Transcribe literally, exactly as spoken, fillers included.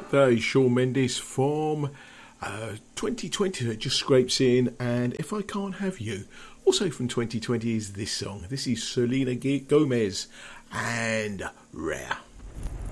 That is Shawn Mendes from uh, twenty twenty that just scrapes in, and If I Can't Have You. Also from twenty twenty is this song. This is Selena Gomez and Rare.